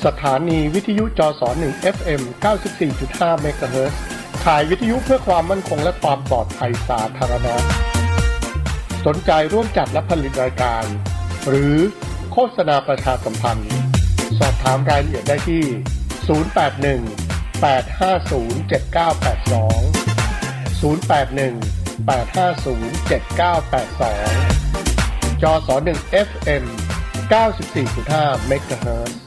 สถานีวิทยุจส1 FM 94.5 เมกะเฮิรตซ์ขายวิทยุเพื่อความมั่นคงและความปลอดภัยสาธารณะสนใจร่วมจัดและผลิตรายการหรือโฆษณาประชาสัมพันธ์สอบถามรายละเอียดได้ที่081-850-7982 081-850-7982 จส1 FM 94.5 เมกะเฮิรตซ์